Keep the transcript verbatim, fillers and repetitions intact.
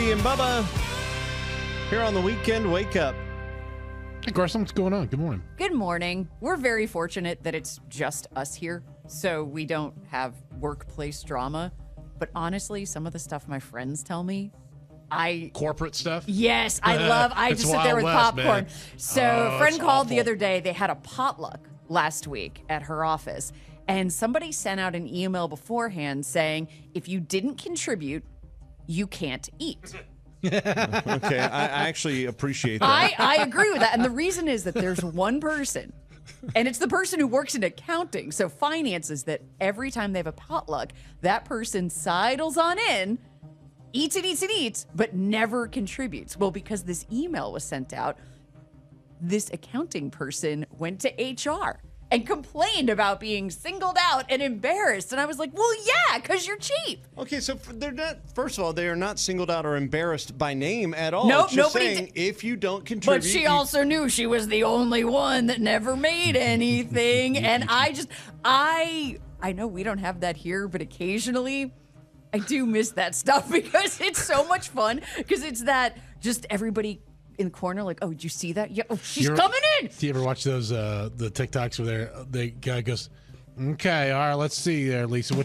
Stacy and Bubba here on the weekend wake up. Hey, Carson, what's going on? Good morning. Good morning. We're very fortunate that it's just us here, so we don't have workplace drama. But honestly, some of the stuff my friends tell me, I Corporate stuff? yes, I love. I It's just sit there with Wild West, popcorn. man. So Oh, a friend it's called the awful. other day. They had a potluck last week at her office, and somebody sent out an email beforehand saying, if you didn't contribute, you can't eat. Okay, I, I actually appreciate that. I, I agree with that. And the reason is that there's one person, and it's the person who works in accounting, so finances, that every time they have a potluck, that person sidles on in, eats and eats and eats, but never contributes. Well, because this email was sent out, this accounting person went to H R and complained about being singled out and embarrassed. And I was like, well, yeah, because you're cheap. Okay, so f- they're not. First of all, they are not singled out or embarrassed by name at all. Nope, it's just nobody saying d- if you don't contribute. But she you- also knew she was the only one that never made anything. And I just, I, I know we don't have that here, but occasionally I do miss that stuff because it's so much fun. Because it's that just everybody in the corner, like, oh, did you see that? Yeah, oh, she's You ever- coming in. Do you ever watch those, uh, the TikToks where they're, the guy goes, okay, all right, let's see there, Lisa. What